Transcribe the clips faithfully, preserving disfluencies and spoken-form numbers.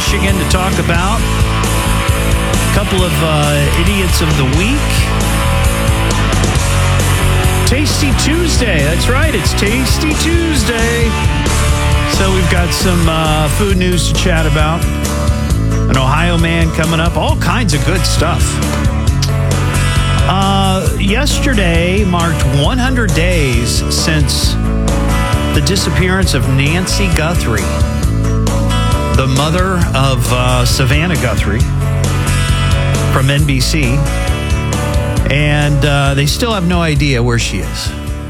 Michigan to talk about. A couple of uh, idiots of the week. Tasty Tuesday. That's right. It's Tasty Tuesday. So we've got some uh, food news to chat about. An Ohio man coming up. All kinds of good stuff. Uh, yesterday marked one hundred days since the disappearance of Nancy Guthrie, the mother of uh, Savannah Guthrie from N B C. And uh, they still have no idea where she is.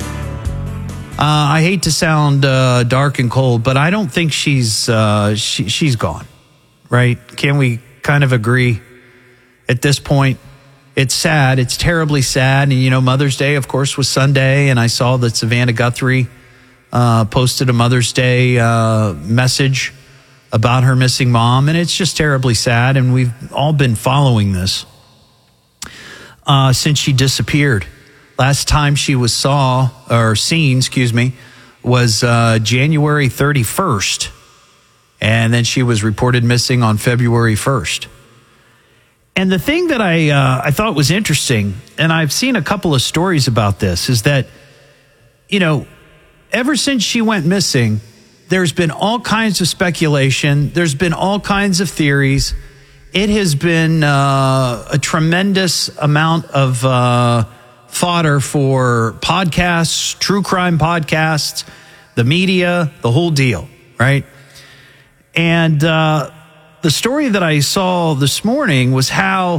Uh, I hate to sound uh, dark and cold, but I don't think she's uh, she, she's gone, right? Can we kind of agree at this point? It's sad. It's terribly sad. And, you know, Mother's Day, of course, was Sunday. And I saw that Savannah Guthrie uh, posted a Mother's Day uh, message about her missing mom. And it's just terribly sad. And we've all been following this uh, since she disappeared. Last time she was saw or seen, excuse me, was uh, January thirty-first. And then she was reported missing on February first. And the thing that I uh, I thought was interesting, and I've seen a couple of stories about this, is that, you know, ever since she went missing, there's been all kinds of speculation. There's been all kinds of theories. It has been uh, a tremendous amount of uh, fodder for podcasts, true crime podcasts, the media, the whole deal, right? And uh the story that I saw this morning was how,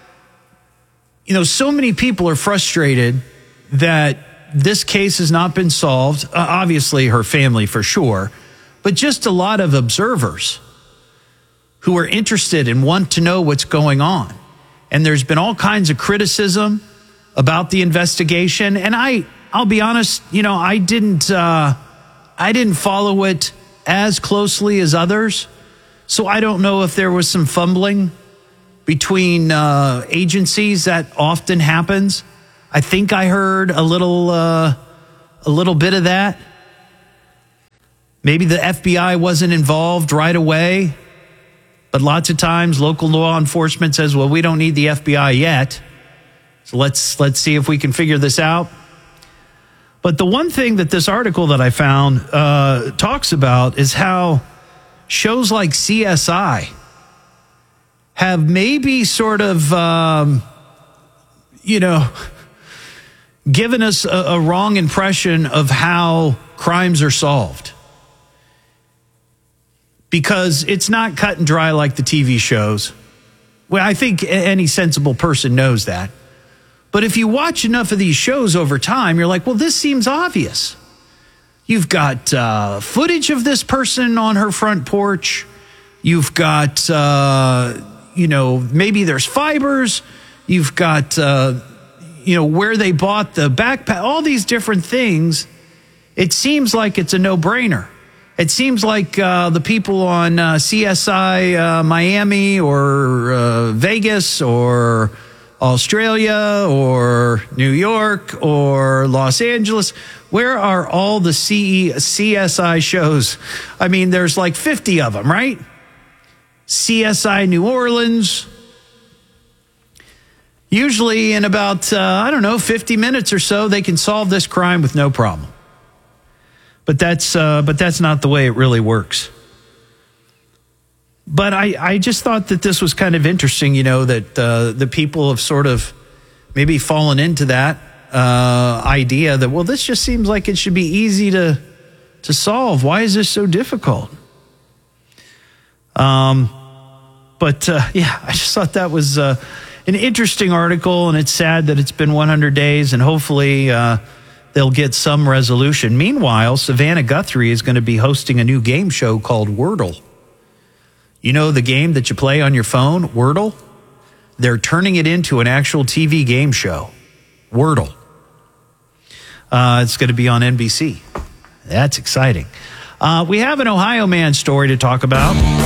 you know, so many people are frustrated that this case has not been solved. Uh, obviously, her family for sure, but just a lot of observers who are interested and want to know what's going on. And there's been all kinds of criticism about the investigation. And I, I'll be honest, you know, I didn't, uh, I didn't follow it as closely as others. So I don't know if there was some fumbling between uh, agencies. That often happens. I think I heard a little, uh, a little bit of that. Maybe the F B I wasn't involved right away, but lots of times local law enforcement says, "Well, we don't need the F B I yet, so let's let's see if we can figure this out." But the one thing that this article that I found uh, talks about is how shows like C S I have maybe sort of, um, you know, given us a, a wrong impression of how crimes are solved. Because it's not cut and dry like the T V shows. Well, I think any sensible person knows that. But if you watch enough of these shows over time, you're like, well, this seems obvious. You've got uh, footage of this person on her front porch. You've got, uh, you know, maybe there's fibers. You've got, uh, you know, where they bought the backpack, all these different things. It seems like it's a no-brainer. It seems like uh, the people on uh, C S I uh, Miami or uh, Vegas or Australia or New York or Los Angeles, where are all the C S I shows? I mean, there's like fifty of them, right? C S I New Orleans. Usually in about, uh, I don't know, fifty minutes or so, they can solve this crime with no problem. But that's, uh, but that's not the way it really works. But I, I just thought that this was kind of interesting, you know, that uh, the people have sort of maybe fallen into that uh, idea that, well, this just seems like it should be easy to to solve. Why is this so difficult? Um, but uh, yeah, I just thought that was uh, an interesting article, and it's sad that it's been one hundred days, and hopefully uh, they'll get some resolution. Meanwhile, Savannah Guthrie is going to be hosting a new game show called Wordle. You know the game that you play on your phone, Wordle? They're turning it into an actual T V game show, Wordle. Uh, it's going to be on N B C. That's exciting. Uh, we have an Ohio man story to talk about.